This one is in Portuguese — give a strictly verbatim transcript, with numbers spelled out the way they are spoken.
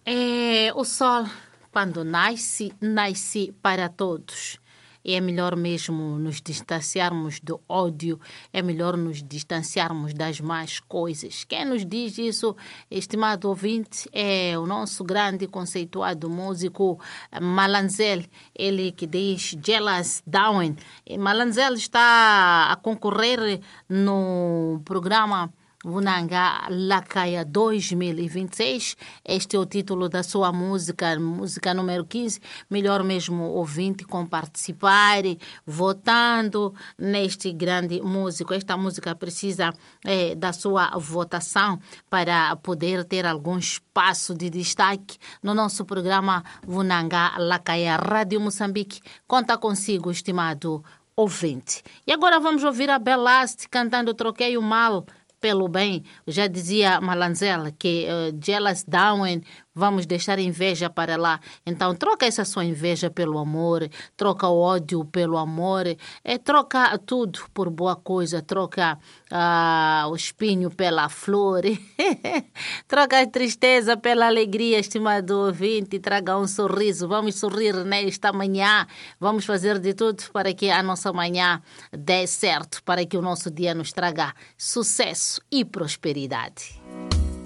É, o sol, quando nasce, nasce para todos. E é melhor mesmo nos distanciarmos do ódio, é melhor nos distanciarmos das más coisas. Quem nos diz isso, estimado ouvinte, é o nosso grande conceituado músico Malanzel, ele que diz Jealous Down. E Malanzel está a concorrer no programa Vunanga Lacaya dois mil e vinte e seis. Este é o título da sua música, música número quinze. Melhor mesmo ouvinte com participar, votando neste grande músico. Esta música precisa eh, da sua votação para poder ter algum espaço de destaque no nosso programa Vunanga Lacaya. Rádio Moçambique conta consigo, estimado ouvinte. E agora vamos ouvir a Belast cantando Troquei o Mal pelo bem. Já dizia Malanzela que uh, jealous down, vamos deixar inveja para lá. Então troca essa sua inveja pelo amor, troca o ódio pelo amor, é, troca tudo por boa coisa, troca uh, o espinho pela flor, troca a tristeza pela alegria, estimado ouvinte, traga um sorriso. Vamos sorrir nesta manhã, vamos fazer de tudo para que a nossa manhã dê certo, para que o nosso dia nos traga sucesso e prosperidade.